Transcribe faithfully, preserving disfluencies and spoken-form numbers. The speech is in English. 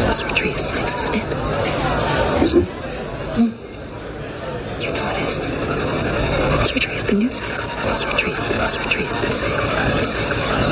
This retreat is sex, isn't it? Is it? Mm. You know it is. This retreat is the new sex. This retreat, this retreat, sex, sex.